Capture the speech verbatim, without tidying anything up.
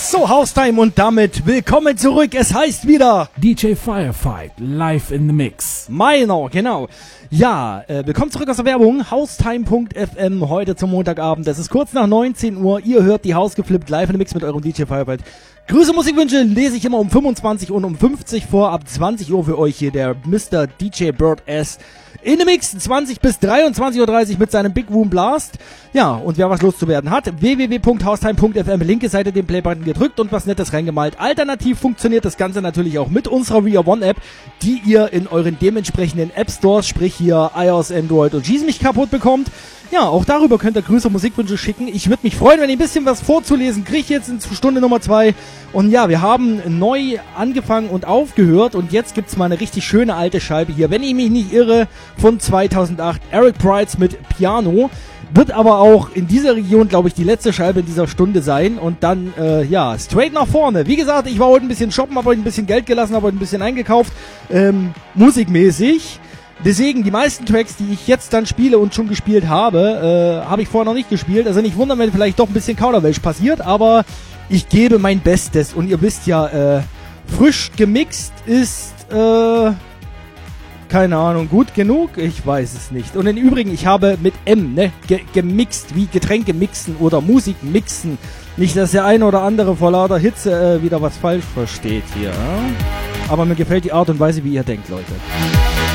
So, Haustime und damit willkommen zurück. Es heißt wieder D J Firefight, live in the mix. Meiner, genau. Ja, äh, willkommen zurück aus der Werbung. Haustime Punkt F M heute zum Montagabend. Es ist kurz nach neunzehn Uhr. Ihr hört die Haus geflippt live in the mix mit eurem D J Firefight. Grüße, Musikwünsche lese ich immer um fünfundzwanzig und um fünfzig vor. Ab zwanzig Uhr für euch hier der Mister D J Bird S. In the Mix, zwanzig bis dreiundzwanzig Uhr dreißig mit seinem Big Room Blast. Ja, und wer was loszuwerden hat, w w w Punkt haustime Punkt f m, linke Seite den Playbutton gedrückt und was Nettes reingemalt. Alternativ funktioniert das Ganze natürlich auch mit unserer We Are One App, die ihr in euren dementsprechenden App Stores, sprich hier iOS, Android und Schieß mich kaputt bekommt. Ja, auch darüber könnt ihr Grüße, Musikwünsche schicken. Ich würde mich freuen, wenn ihr ein bisschen was vorzulesen kriegt jetzt in Stunde Nummer zwei. Und ja, wir haben neu angefangen und aufgehört und jetzt gibt's mal eine richtig schöne alte Scheibe hier. Wenn ich mich nicht irre, von zweitausendacht, Eric Price mit Piano. Wird aber auch in dieser Region, glaube ich, die letzte Scheibe in dieser Stunde sein. Und dann, äh, ja, straight nach vorne. Wie gesagt, ich war heute ein bisschen shoppen, habe heute ein bisschen Geld gelassen, habe heute ein bisschen eingekauft, ähm, musikmäßig. Deswegen, die meisten Tracks, die ich jetzt dann spiele und schon gespielt habe, äh, habe ich vorher noch nicht gespielt. Also nicht wundern, wenn vielleicht doch ein bisschen Kauderwelsch passiert, aber ich gebe mein Bestes. Und ihr wisst ja, äh, frisch gemixt ist, äh, keine Ahnung, gut genug? Ich weiß es nicht. Und im Übrigen, ich habe mit M, ne, ge- gemixt, wie Getränke mixen oder Musik mixen. Nicht, dass der eine oder andere vor lauter Hitze äh, wieder was falsch versteht hier. Ja? Aber mir gefällt die Art und Weise, wie ihr denkt, Leute.